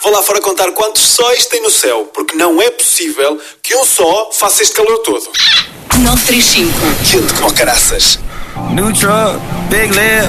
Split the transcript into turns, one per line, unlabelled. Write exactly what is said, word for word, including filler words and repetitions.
vou lá fora contar quantos sóis tem no céu, porque não é possível que um só faça este calor todo.
nove três cinco.
Quente como caraças.
New truck, big lip.